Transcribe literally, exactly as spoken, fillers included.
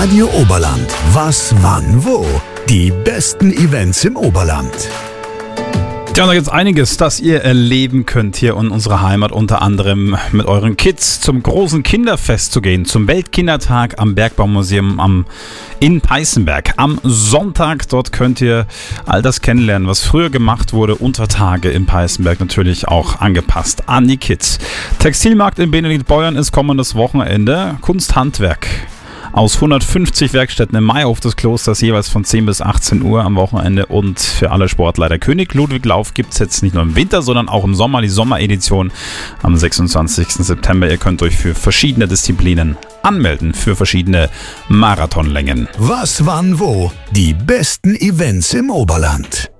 Radio Oberland. Was, wann, wo? Die besten Events im Oberland. Ja, und da gibt es einiges, das ihr erleben könnt hier in unserer Heimat, unter anderem mit euren Kids zum großen Kinderfest zu gehen, zum Weltkindertag am Bergbaumuseum am, in Peißenberg. Am Sonntag, dort könnt ihr all das kennenlernen, was früher gemacht wurde, unter Tage in Peißenberg, natürlich auch angepasst an die Kids. Textilmarkt in Benediktbeuern ist kommendes Wochenende. Kunsthandwerk aus hundertfünfzig Werkstätten im Maihof des Klosters, jeweils von zehn bis achtzehn Uhr am Wochenende, und für alle Sportler. Der König Ludwig Lauf gibt es jetzt nicht nur im Winter, sondern auch im Sommer, die Sommeredition am sechsundzwanzigsten September. Ihr könnt euch für verschiedene Disziplinen anmelden, für verschiedene Marathonlängen. Was, wann, wo? Die besten Events im Oberland.